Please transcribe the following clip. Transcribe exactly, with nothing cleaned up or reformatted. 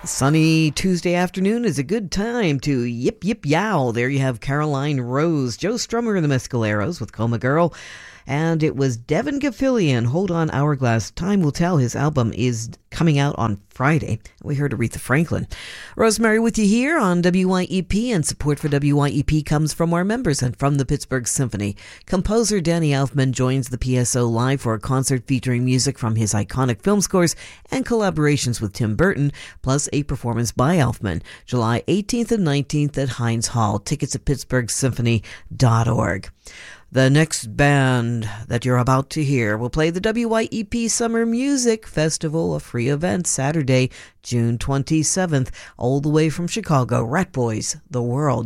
Sunny Tuesday afternoon is a good time to yip yip yow. There you have Caroline Rose, Joe Strummer and the Mescaleros with Coma Girl. And it was Devin Gilfillian, Hold On Hourglass. Time will tell. His album is coming out on Friday. We heard Aretha Franklin. Rosemary with you here on W Y E P, and support for W Y E P comes from our members and from the Pittsburgh Symphony. Composer Danny Elfman joins the P S O live for a concert featuring music from his iconic film scores and collaborations with Tim Burton, plus a performance by Elfman, July eighteenth and nineteenth at Heinz Hall. Tickets at pittsburgh symphony dot org. The next band that you're about to hear will play the W Y E P Summer Music Festival, a free event, Saturday, June twenty-seventh, all the way from Chicago. Rat Boys, The World.